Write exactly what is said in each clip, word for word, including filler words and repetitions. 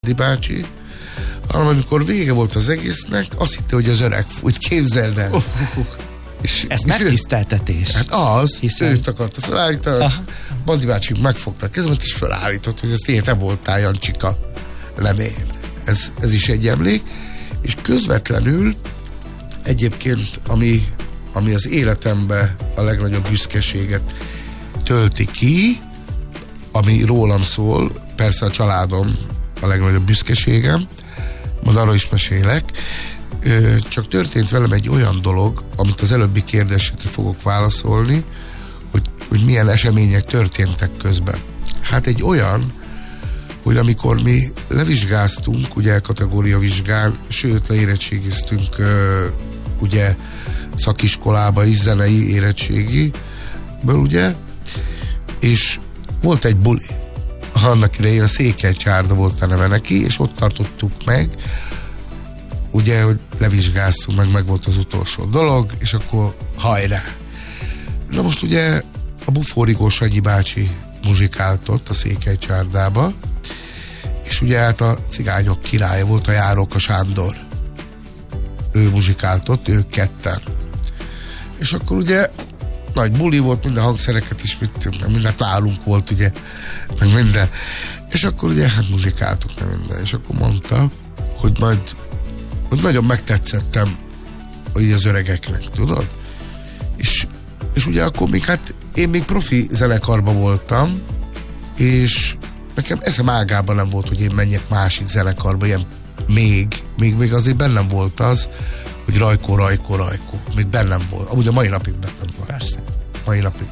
Di bácsi, hanem amikor vége volt az egésznek, azt hitte, hogy az öreg fújt, képzeld el. Uh, uh, uh. És, Ez és megtiszteltetés. Ő, hát az, hiszen... őt akarta felállítani, Bandi bácsi megfogta a kezemet, és felállított, hogy ezt ilyen te voltál, Jancsika, nem én. Ez, ez is egy emlék. És közvetlenül egyébként, ami, ami az életembe a legnagyobb büszkeséget tölti ki, ami rólam szól, persze a családom a legnagyobb büszkeségem, majd arról is mesélek, csak történt velem egy olyan dolog, amit az előbbi kérdésre fogok válaszolni, hogy, hogy milyen események történtek közben. Hát egy olyan, hogy amikor mi levizsgáztunk, ugye kategória vizsgán, sőt leérettségiztünk ugye szakiskolába is, zenei érettségiből, ugye, és volt egy buli. Annak idején a Székelycsárda volt a neve neki, és ott tartottuk meg, ugye, hogy levizsgáztunk, meg meg volt az utolsó dolog, és akkor hajrá! Na most ugye a Bufórigó Sanyi bácsi muzsikált ott a Székelycsárdába, és ugye hát a cigányok királya volt a Járóka Sándor. Ő muzsikált ott, ők ketten. És akkor ugye nagy buli volt, minden hangszereket is vittünk, mindent nálunk volt, ugye, meg minden. És akkor ugye hát muzsikáltuk, meg minden. És akkor mondta, hogy majd hogy nagyon megtetszettem így az öregeknek, tudod? És, és ugye akkor még hát én még profi zenekarban voltam, és nekem eszem ágában nem volt, hogy én menjek másik zenekarba, ilyen még, még, még azért bennem volt az, hogy Rajkó, Rajkó, Rajkó. Még bennem volt. Amúgy a mai napig bennem volt. Persze. Mai napig.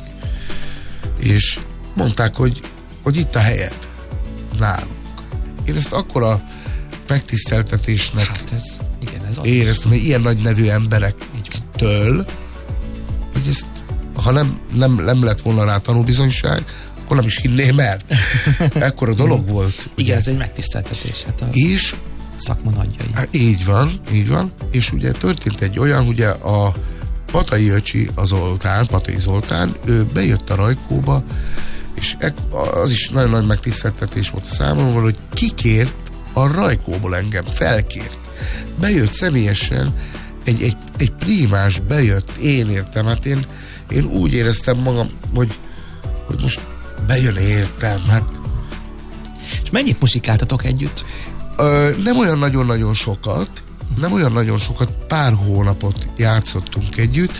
És mondták, hogy, hogy itt a helyed. Nálunk. Én ezt akkora megtiszteltetésnek hát ez, igen, ez éreztem, hogy ilyen nagy nevű emberektől, hogy ezt, ha nem, nem, nem lett volna rá tanúbizonyság, akkor nem is hinném el. Ekkora dolog volt. Igen, ez egy megtiszteltetés. Hát a és szakma nagyjai. Hát így van, így van. És ugye történt egy olyan, ugye a Patai öcsi, az Zoltán, Patai Zoltán, ő bejött a Rajkóba, és az is nagyon nagy megtiszteltetés volt a számomra, hogy kikért a Rajkóból engem, felkért. Bejött személyesen, egy, egy, egy prímás bejött, én értem, hát én, én úgy éreztem magam, hogy, hogy most bejön értem, hát. És mennyit muzsikáltatok együtt? Ö, nem olyan nagyon-nagyon sokat, nem olyan nagyon sokat, pár hónapot játszottunk együtt,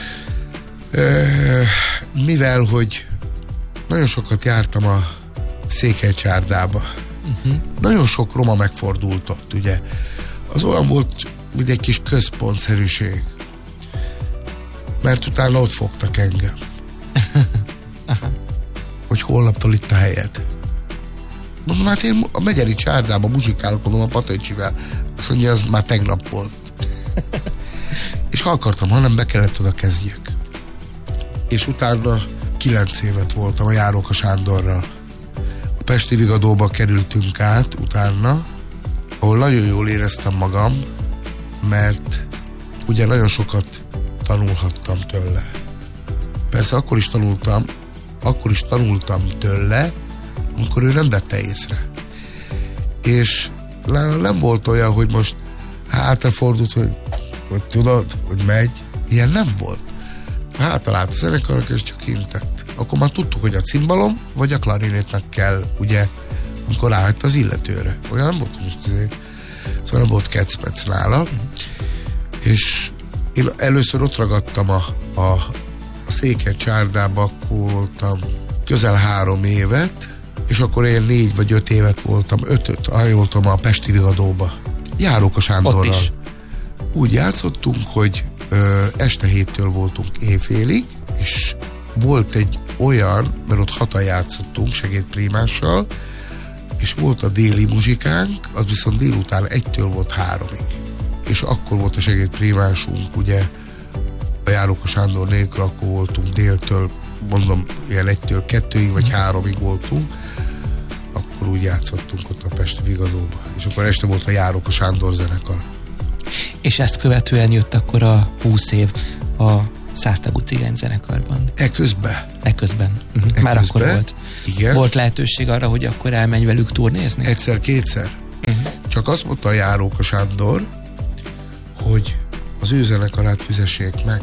ö, mivel, hogy nagyon sokat jártam a Székelycsárdába. Uh-huh. Nagyon sok roma megfordult ott, ugye. Az olyan volt, mint egy kis központszerűség. Mert utána ott fogtak engem. Hogy holnaptól itt a helyed. Mondom, hát én a Megyeri Csárdában muzsikálkodom a Patőcsivel. Azt mondja, az már tegnap volt. És ha akartam, hanem be kellett oda kezdjek. És utána kilenc évet voltam a Járóka Sándorral. A Pesti Vigadóba kerültünk át utána, ahol nagyon jól éreztem magam, mert ugye nagyon sokat tanulhattam tőle. Persze akkor is tanultam, akkor is tanultam tőle, amikor ő nem vette észre. És nem volt olyan, hogy most hátrafordult, hogy, hogy tudod, hogy megy. Ilyen nem volt. Hátalált a zenekarnak, és csak intett. Akkor már tudtuk, hogy a cimbalom vagy a klarinétnek kell, ugye, amikor ráhagyta az illetőre. Olyan nem volt, most azért, szóval nem volt kecmec nála. Mm. És én először ott ragadtam a, a, a Székelycsárdába, akkor voltam közel három évet, és akkor én négy vagy öt évet voltam, ötöt, ajoltam a Pesti Vigadóba. Járóka Sándorral. Úgy játszottunk, hogy ö, este héttől voltunk éjfélig, és volt egy olyan, mert ott hatan játszottunk segédprímással, és volt a déli muzsikánk, az viszont délután egytől volt háromig. És akkor volt a segédprímásunk, ugye a Járóka Sándor nélkül, akkor voltunk déltől, mondom, ilyen egytől kettőig vagy háromig voltunk, akkor úgy játszottunk ott a Pesti Vigadóba. És akkor este volt a Járóka Sándor zenekar. És ezt követően jött akkor a húsz év a Száztagú Cigány zenekarban. E közben. E közben. Uh-huh. E Már közben, akkor volt. Igen. Volt lehetőség arra, hogy akkor elmenj velük turnézni? Egyszer-kétszer. csak azt mondta a Járóka Sándor, hogy az ő zenekarát fizessék meg.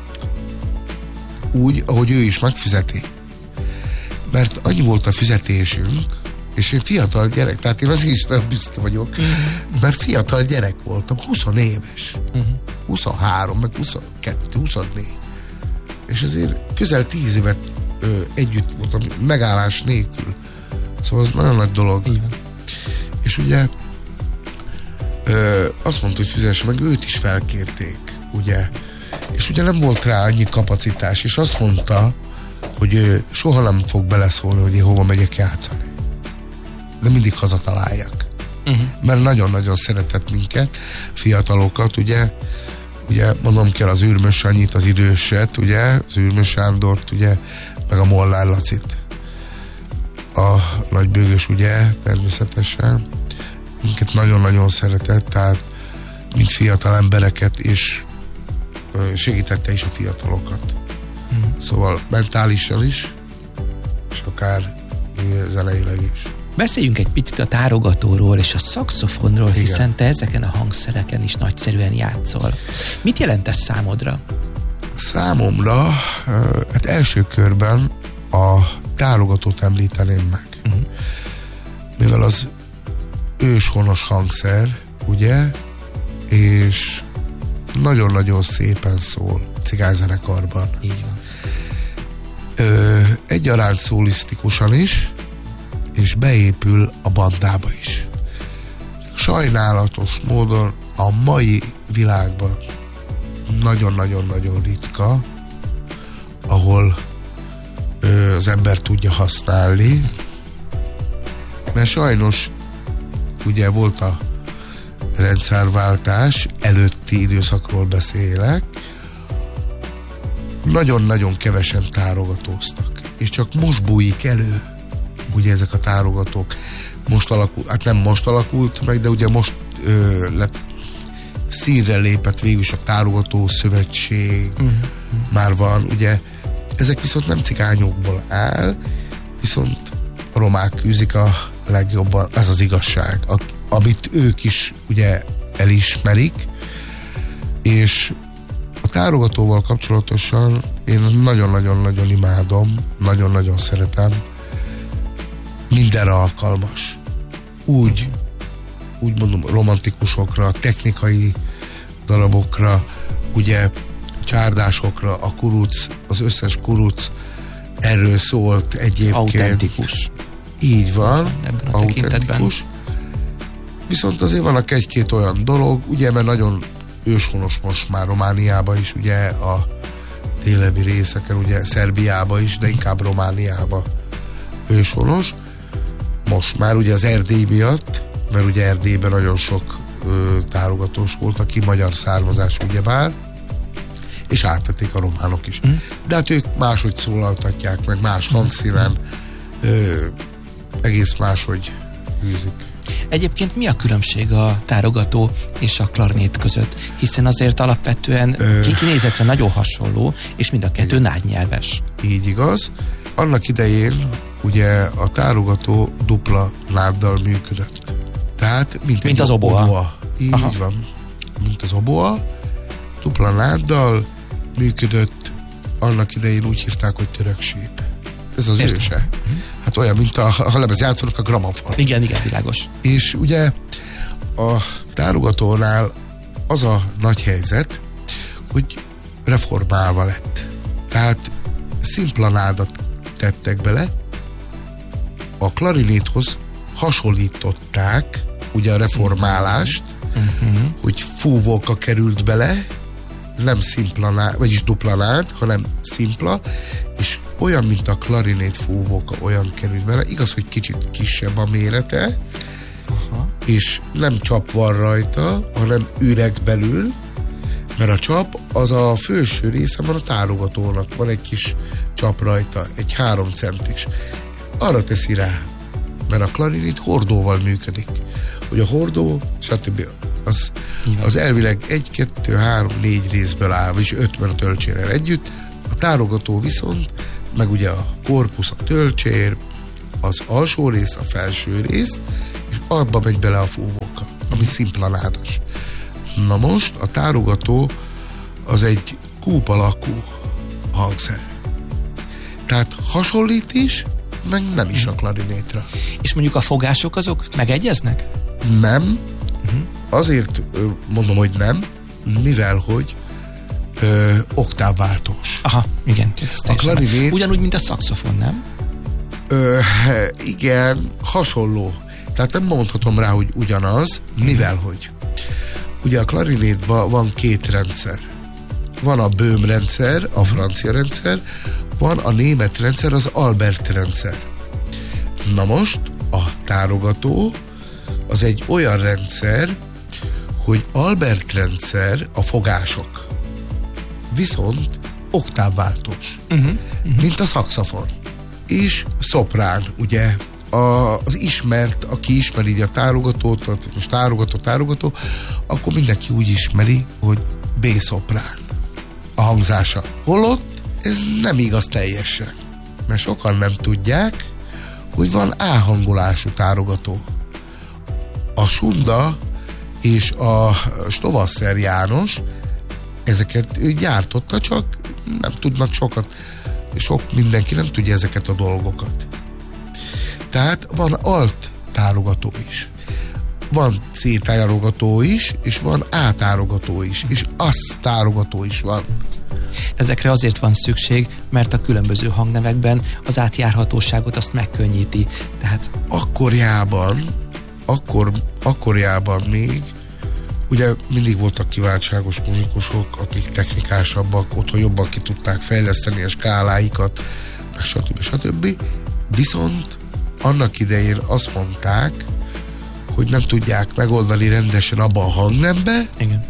Úgy, ahogy ő is megfizeti. Mert annyi volt a fizetésünk, és én fiatal gyerek, tehát én azért is nagyon büszke vagyok, mert fiatal gyerek voltam, húsz éves. huszonhárom, meg huszonkettő, huszonnégy. És azért közel tíz évet ö, együtt voltam, megállás nélkül. Szóval az nagyon nagy dolog. Igen. És ugye ö, azt mondta, hogy fizesse meg, őt is felkérték, ugye. És ugye nem volt rá annyi kapacitás, és azt mondta, hogy ő soha nem fog beleszólni, hogy én hova megyek játszani. De mindig hazatalálják. Uh-huh. Mert nagyon-nagyon szeretett minket, fiatalokat, ugye, ugye mondom kell az Ürmös Sanyit, az időset, ugye, az Ürmös Sándort, ugye, meg a Molnár Lacit. A Nagybőgös, ugye, természetesen. Minket nagyon-nagyon szeretett, tehát mint fiatal embereket, és segítette is a fiatalokat. Uh-huh. Szóval mentálisan is, és akár zeneileg is. Beszéljünk egy picit a tárogatóról és a szaxofonról, igen, hiszen te ezeken a hangszereken is nagyszerűen játszol. Mit jelent ez számodra? Számomra, hát első körben a tárogatót említeném meg. Uh-huh. Mivel az őshonos hangszer, ugye, és nagyon-nagyon szépen szól cigányzenekarban. Így van. Ö, egyaránt szólisztikusan is, és beépül a bandába is. Sajnálatos módon a mai világban nagyon-nagyon-nagyon ritka, ahol ö, az ember tudja használni, mert sajnos ugye volt a rendszerváltás előtti időszakról beszélek, nagyon-nagyon kevesen tárogatóztak, és csak most bújik elő ugye ezek a tárogatók. Most alakult, hát nem most alakult meg, de ugye most ö, lett, színre lépett végül is a tárogató szövetség, uh-huh. már van, ugye ezek viszont nem cigányokból áll, viszont a romák űzik a legjobban, ez az igazság, a, amit ők is ugye elismerik, és a tárogatóval kapcsolatosan én nagyon-nagyon-nagyon imádom, nagyon-nagyon szeretem, mindenre alkalmas. Úgy, úgy mondom, romantikusokra, technikai darabokra, ugye csárdásokra, a kuruc, az összes kuruc erről szólt egyébként. Autentikus. Így van, ebben a autentikus. Viszont azért vannak egy-két olyan dolog, ugye, mert nagyon őshonos most már Romániában is, ugye a délebbi részeken, ugye Szerbiában is, de inkább Romániában őshonos. Most már ugye az Erdély miatt, mert ugye Erdélyben nagyon sok ö, tárogatós volt, aki magyar származás ugyebár, és átvették a románok is. Mm. De hát ők máshogy szólaltatják, meg más hangszínen, ö, egész máshogy hűzik. Egyébként mi a különbség a tárogató és a klarnét között? Hiszen azért alapvetően Ö... kinézetre nagyon hasonló, és mind a kettő nágynyelves. Így igaz. Annak idején ugye a tárogató dupla náddal működött. Tehát mint, mint az oboa. oboa. Így Aha. van. Mint az oboa. Dupla náddal működött. Annak idején úgy hívták, hogy töröksép. Ez az Értem. őse. Hát olyan, mint a, a lemezjátszónak a gramofon. Igen, igen, világos. És ugye a tárogatónál az a nagy helyzet, hogy reformálva lett. Tehát szimpla nádat tettek bele, a klarinéthoz hasonlították ugye a reformálást, uh-huh. hogy fúvóka került bele, nem szimpla nád, vagyis dupla nád, hanem szimpla, és olyan, mint a klarinét fúvóka, olyan került bele. Igaz, hogy kicsit kisebb a mérete, Aha. és nem csap van rajta, hanem üreg belül, mert a csap az a felső része van a tárogatónak, van egy kis csap rajta, egy három centis. Arra teszi rá, mert a klarinét hordóval működik. Hogy a hordó, stb. Az, az elvileg egy, kettő, három, négy részből áll, vagyis ötven a töltsérrel együtt. A tárogató viszont, meg ugye a korpusz, a töltsér, az alsó rész, a felső rész, és abba megy bele a fúvóka, ami szimplanádas. Na most a tárogató az egy kúp alakú hangszer. Tehát hasonlít is, meg nem is a klarinétra. És mondjuk a fogások azok megegyeznek? Nem. Uh-huh. Azért mondom, hogy nem, mivel hogy ö, oktávváltós. Aha, igen. A klarinét... Ugyanúgy, mint a szaxofon, nem? Ö, igen, hasonló. Tehát nem mondhatom rá, hogy ugyanaz, mivel hogy. Ugye a klarinétban van két rendszer. Van a Böhm rendszer, a francia rendszer, van a német rendszer, az Albert rendszer. Na most a tárogató az egy olyan rendszer, hogy Albert rendszer a fogások, viszont oktávváltós, uh-huh, uh-huh. mint a szaxofon. És szoprán, ugye, a, az ismert, aki ismeri így a tárogatót, most tárogató, tárogató, akkor mindenki úgy ismeri, hogy B-szoprán a hangzása. Holott ez nem igaz teljesen, mert sokan nem tudják, hogy van A-hangolású tárogató. A Sunda és a Stovasszer János ezeket ő gyártotta, csak nem tudnak sokat, sok mindenki nem tudja ezeket a dolgokat. Tehát van alt tárogató is. Van C tárogató is, és van A tárogató is, és az tárogató is van. Ezekre azért van szükség, mert a különböző hangnevekben az átjárhatóságot azt megkönnyíti. Tehát... Akkorjában, akkor, akkorjában még ugye mindig voltak kiváltságos muzsikusok, akik technikásabbak, otthon jobban ki tudták fejleszteni a skáláikat, stb. stb. Viszont annak idején azt mondták, hogy nem tudják megoldani rendesen abba a hangnembe, igen.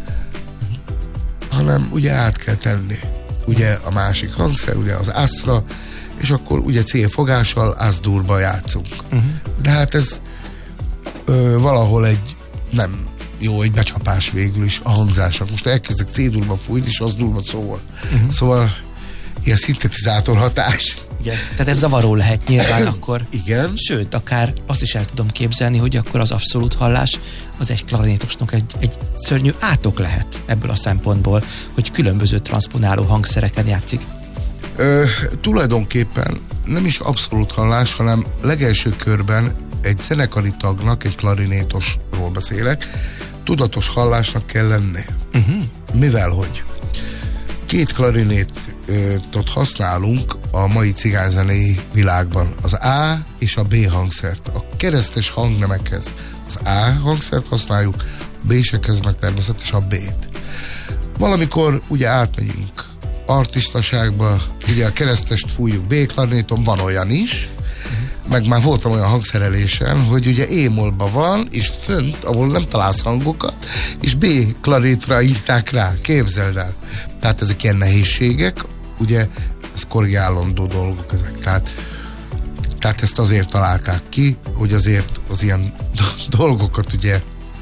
hanem ugye át kell tenni. Ugye a másik hangszer, ugye az ászra, és akkor ugye C fogással ász-durba játszunk. Uh-huh. De hát ez ö, valahol egy nem jó, egy becsapás végül is a hangzásnak. Most elkezdek C-durba fújni, és az durva szól. Uh-huh. Szóval ilyen szintetizátor hatás. Igen. Tehát ez zavaró lehet nyilván akkor. Igen. Sőt, akár azt is el tudom képzelni, hogy akkor az abszolút hallás az egy klarinétosnak egy, egy szörnyű átok lehet ebből a szempontból, hogy különböző transzponáló hangszereken játszik. Ö, tulajdonképpen nem is abszolút hallás, hanem legelső körben egy zenekari tagnak, egy klarinétosról beszélek, tudatos hallásnak kell lenni. Uh-huh. Mivel hogy két klarinétot használunk a mai cigányzenei világban. Az A és a B hangszert. A keresztes hangnemekhez az A hangszert használjuk, a B-sekhez meg természetesen a B-t. Valamikor ugye átmegyünk artistaságba, ugye a keresztest fújjuk B-klarinéton, van olyan is, meg már voltam olyan hangszerelésen, hogy ugye E-molban van, és fönt, ahol nem találsz hangokat, és B-klarinétra írták rá, képzeld el. Tehát ezek ilyen nehézségek, ugye ez korrigálandó dolgok ezek. Tehát, tehát ezt azért találták ki, hogy azért az ilyen dolgokat ugye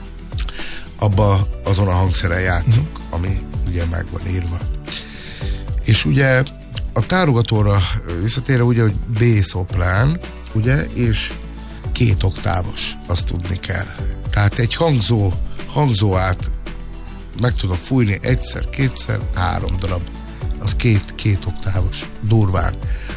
abba azon a hangszeren játszunk, ami ugye meg van írva. És ugye a tárogatóra visszatérve ugye, hogy B-szoprán, ugye, és két oktávos, azt tudni kell. Tehát egy hangzó, hangzóát meg tudok fújni egyszer, kétszer, három darab. Az két, két oktávos, durván.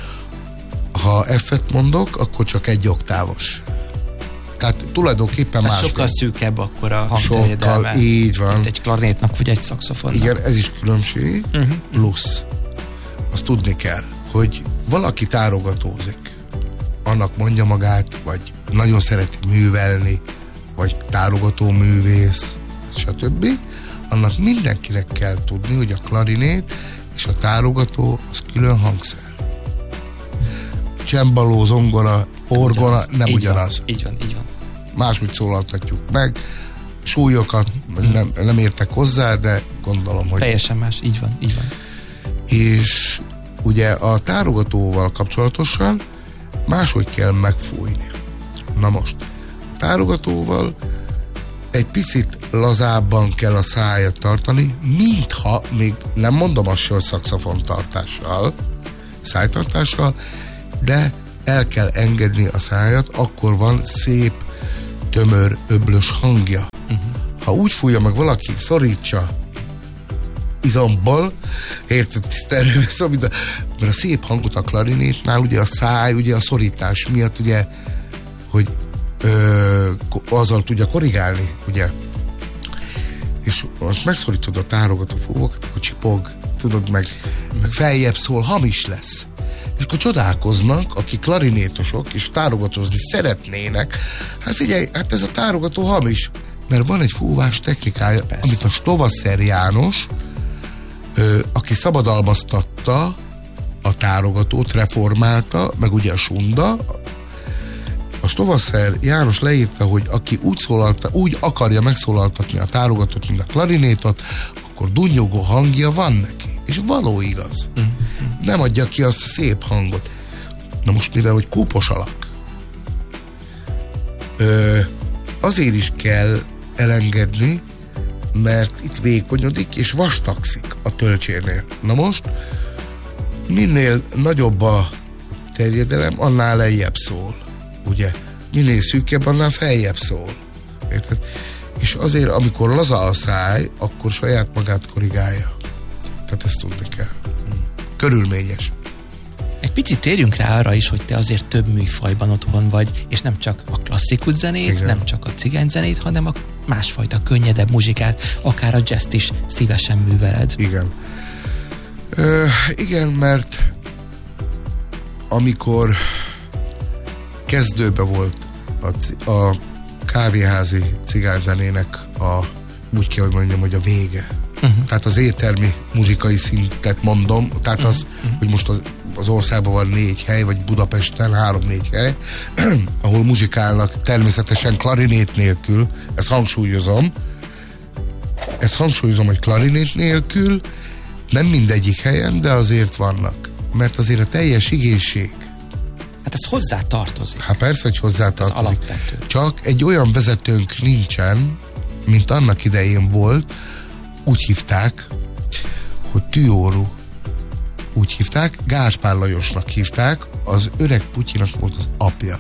Ha F-et mondok, akkor csak egy oktávos. Tehát tulajdonképpen más. Sokkal szűkebb akkor a hangterjedelme. Sokkal, így van. Mint egy klarnétnak, vagy egy szaxofonnak. Igen, ez is különbség. Uh-huh. Plusz. Azt tudni kell, hogy valaki tárogatózik, annak mondja magát, vagy nagyon szereti művelni, vagy tárogató művész, stb. Annak mindenkinek kell tudni, hogy a klarinét és a tárogató az külön hangszer. Csembaló, zongora, orgona nem így ugyanaz. Van, így van, így van. Máshogy szólaltatjuk meg, súlyokat hmm. nem, nem értek hozzá, de gondolom, hogy... Teljesen más, így van, így van. És ugye a tárogatóval kapcsolatosan máshogy kell megfújni. Na most, a tárogatóval egy picit lazábban kell a szájat tartani, mintha, még nem mondom azt, hogy szaxofon tartással, szájtartással, de el kell engedni a szájat, akkor van szép tömör, öblös hangja. Uh-huh. Ha úgy fújja meg valaki, szorítsa izomból, érted, tisztelőbb, szóval, a, mert a szép hangot a klarinétnál, ugye a száj, ugye a szorítás miatt, ugye, hogy ö, azzal tudja korrigálni, ugye. És azt megszorítod a tárogató fúvokat, akkor csipog, tudod, meg, meg feljebb szól, hamis lesz. És akkor csodálkoznak, akik klarinétosok, és tárogatózni szeretnének. Hát figyelj, hát ez a tárogató hamis, mert van egy fúvás technikája, persze, amit a Stovaszer János, ö, aki szabadalmaztatta a tárogatót, reformálta, meg ugye a Sunda. A Stovaszer János leírta, hogy aki úgy, szólalta, úgy akarja megszólaltatni a tárogatót, mint a klarinétot, akkor dunnyogó hangja van neki. És való igaz. Mm. Nem adja ki azt a szép hangot. Na most mivel, hogy kúpos alak, ö, azért is kell elengedni, mert itt vékonyodik és vastagszik a tölcsérnél. Na most minél nagyobb a terjedelem, annál lejjebb szól. Ugye? Minél szűkebb, annál feljebb szól. Érted? És azért, amikor laza a száj, akkor saját magát korrigálja. Tehát ezt tudni kell. Körülményes. Egy picit térjünk rá arra is, hogy te azért több műfajban otthon vagy, és nem csak a klasszikus zenét, igen, nem csak a cigányzenét, hanem a másfajta könnyedebb muzsikát, akár a jazzt is szívesen műveled. Igen. Ö, igen, mert amikor kezdőben volt a, a kávéházi cigányzenének a, úgy kell, hogy mondjam, hogy a vége. Uh-huh. Tehát az éttermi muzsikai szintet mondom, tehát uh-huh. az, uh-huh. hogy most az, az országban van négy hely, vagy Budapesten három-négy hely, ahol muzsikálnak természetesen klarinét nélkül, ezt hangsúlyozom, ezt hangsúlyozom, hogy klarinét nélkül, nem mindegyik helyen, de azért vannak. Mert azért a teljes igénység. Hát ez hozzá tartozik. Hát persze, hogy hozzá tartozik. Csak egy olyan vezetőnk nincsen, mint annak idején volt, úgy hívták, hogy Tűórú. Úgy hívták, Gáspár Lajosnak hívták, az öreg Putyinak volt az apja.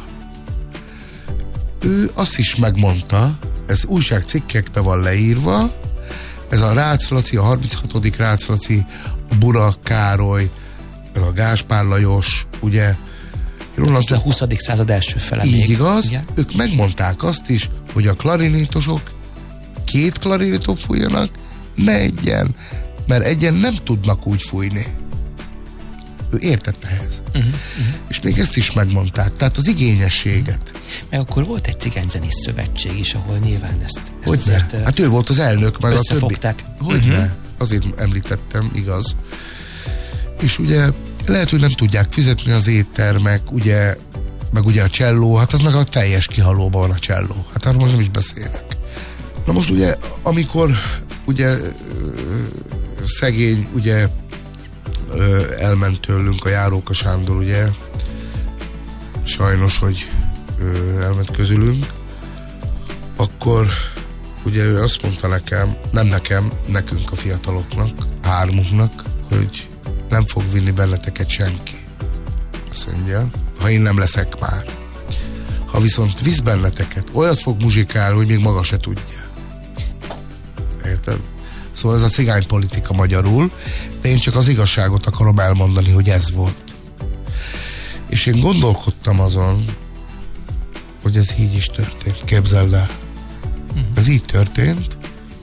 Ő azt is megmondta, ez újságcikkekbe van leírva, ez a Rácz Laci, a harminchatodik Rácz Laci, a Burak Károly, a Gáspár Lajos, ugye? Ez a huszadik század első fele. Így még. igaz, igen. Ők megmondták azt is, hogy a klarinétosok két klarinétot fújjanak, ne egyen, mert egyen nem tudnak úgy fújni. Ő értett ehhez. Uh-huh, uh-huh. És még ezt is megmondták, tehát az igényességet. Meg akkor volt egy cigányzenész szövetség is, ahol nyilván ezt, ezt hogy azért ne? Hát ő volt az elnök, meg a többi. Hogy uh-huh. ne? Azért említettem, igaz. És ugye lehet, hogy nem tudják fizetni az éttermek, ugye, meg ugye a cselló, hát az meg a teljes kihalóban van a cselló. Hát arról most nem is beszélek. Na most ugye, amikor ugye szegény, ugye elment tőlünk a Járóka Sándor, ugye, sajnos, hogy elment közülünk, akkor ugye ő azt mondta nekem, nem nekem, nekünk a fiataloknak, hármunknak, hogy nem fog vinni benneteket senki. Azt mondja, ha én nem leszek már. Ha viszont visz benneteket, olyat fog muzsikálni, hogy még maga se tudja. Érted? Szóval ez a cigánypolitika magyarul, de én csak az igazságot akarom elmondani, hogy ez volt. És én gondolkodtam azon, hogy ez így is történt. Képzeld el. Uh-huh. Ez így történt.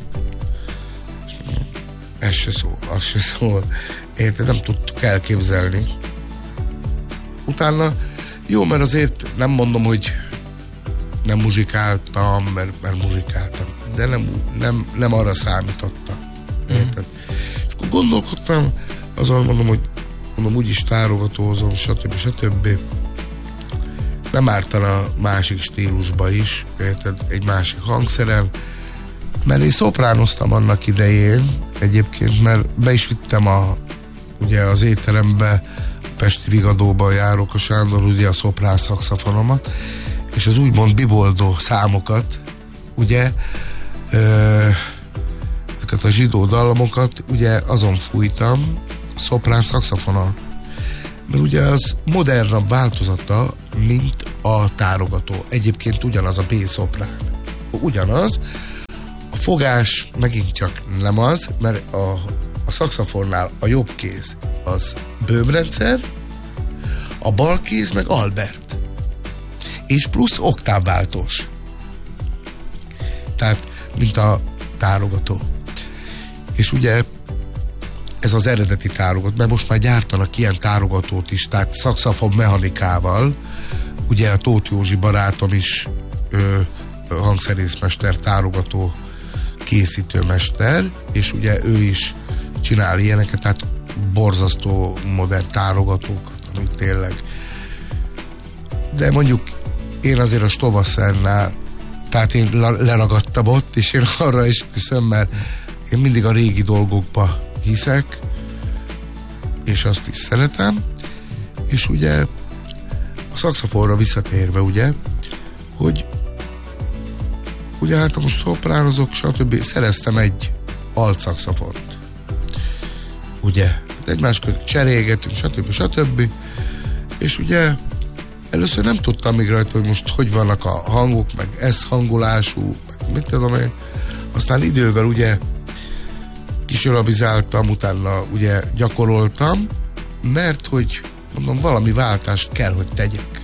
Ez se szól, az se szól. Érted? Nem tudtuk elképzelni. Utána, jó, mert azért nem mondom, hogy nem muzsikáltam, mert, mert muzsikáltam. De nem, nem, nem arra számítottam. Érted? Mm. És akkor gondolkodtam, azon mondom, hogy mondom, úgyis tárogatózom, stb. stb. Nem ártana másik stílusba is, érted? Egy másik hangszeren. Mert én szopránoztam annak idején, egyébként, mert be is vittem a, ugye az étterembe, a Pesti Vigadóba Járóka Sándor, ugye a szoprán szaxofonomat, és az úgymond biboldó számokat, ugye, ö, ezeket a zsidó dallamokat, ugye azon fújtam, szoprán szaxofonon. Mert ugye az modernabb változata, mint a tárogató. Egyébként ugyanaz a B-szoprán. Ugyanaz. A fogás megint csak nem az, mert a, a szaxofonnál a jobb kéz az böhmrendszer, a bal kéz meg Albert. És plusz oktávváltós. Tehát, mint a tárogató. És ugye ez az eredeti tárogató, mert most már gyártanak ilyen tárogatót is, tehát szaxofon mechanikával. Ugye a Tóth Józsi barátom is ö, hangszerészmester, tárogató készítőmester, és ugye ő is csinál ilyeneket, tehát borzasztó modern tárogatókat, amik tényleg. De mondjuk én azért a Stovaszernál, tehát én leragadtam ott, és én arra is küszöm, mert én mindig a régi dolgokba hiszek, és azt is szeretem, és ugye a szaxofonra visszatérve, ugye, hogy ugye hát most szopránozok, stb. Szereztem egy altszaxofont. Ugye, egymás között cserélgetünk, stb. stb. És ugye először nem tudtam még rajta, hogy most hogy vannak a hangok, meg ez hangolású, meg mit tudom én. Aztán idővel ugye kisorabizáltam, utána ugye gyakoroltam, mert hogy mondom, valami váltást kell, hogy tegyek.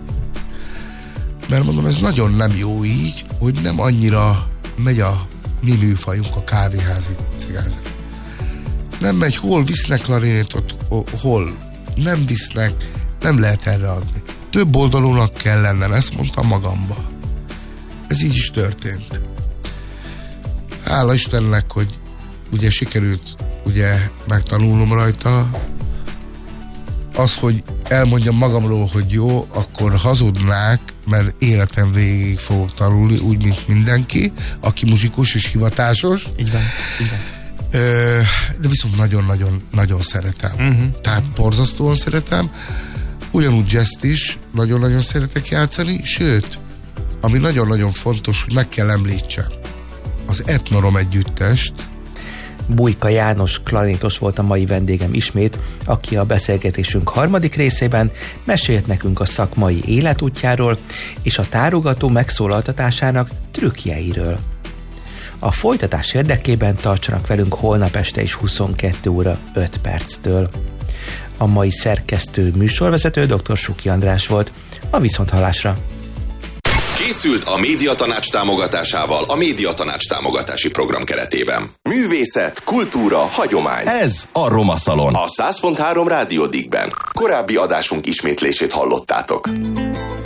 Mert mondom, ez nagyon nem jó így, hogy nem annyira megy a mi műfajunk, a kávéházi cigányzene. Nem megy, hol visznek klarinétot, hol nem visznek, nem lehet erre adni. Több oldalúnak kell lennem, ezt mondtam magamba. Ez így is történt. Hála Istennek, hogy ugye sikerült ugye megtanulnom rajta. Az, hogy elmondjam magamról, hogy jó, akkor hazudnák, mert életem végig fogok tanulni, úgy, mint mindenki, aki muzsikus és hivatásos. Így van, így van. De viszont nagyon-nagyon nagyon szeretem. Uh-huh. Tehát borzasztóan szeretem. Ugyanúgy jazzt is nagyon-nagyon szeretek játszani, sőt, ami nagyon-nagyon fontos, hogy meg kell említsem az Etnorom együttest. Bujka János klarinétos volt a mai vendégem ismét, aki a beszélgetésünk harmadik részében mesélt nekünk a szakmai életútjáról és a tárogató megszólaltatásának trükkjeiről. A folytatás érdekében tartsanak velünk holnap este is huszonkettő óra öt perctől. A mai szerkesztő műsorvezető dr. Suki András volt. A viszonthallásra! Készült a Médiatanács támogatásával a Médiatanács támogatási program keretében. Művészet, kultúra, hagyomány. Ez a Roma Szalon. A száz pont három Rádió Digben. Korábbi adásunk ismétlését hallottátok.